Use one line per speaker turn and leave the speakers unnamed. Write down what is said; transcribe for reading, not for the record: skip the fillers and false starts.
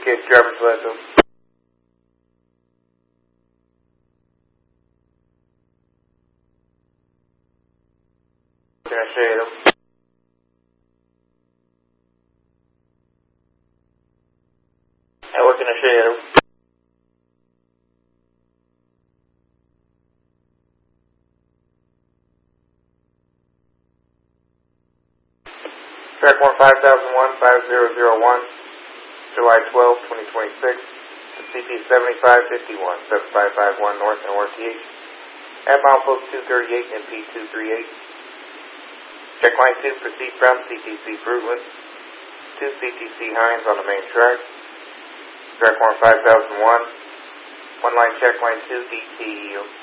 case driver's license. Working a Shado. Working a Shado. Track 15001, July 12, 2026, to CP 7551, 7551 North NORTH, at milepost 238 and P238. Check line 2, proceed from CTC Fruitland to CTC Hines on the main track. Track 15001, one line check line 2, DT yield.